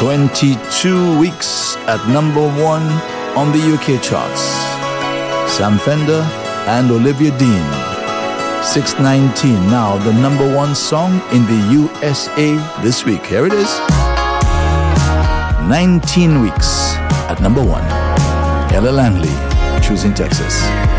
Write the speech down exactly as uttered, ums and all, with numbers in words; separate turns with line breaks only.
twenty-two weeks at number one on the U K charts. Sam Fender and Olivia Dean. six nineteen, now the number one song in the U S A this week. Here it is. nineteen weeks at number one. Ella Langley, Choosing Texas.